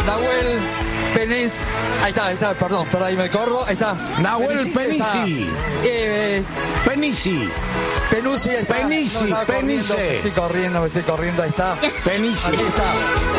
Nahuel Penis. Ahí está, perdón, ahí me corro. Ahí está. Nahuel Penisi. Penisi. Penuzzi está. Penisi, Me estoy corriendo, ahí está. Penisi. Aquí está.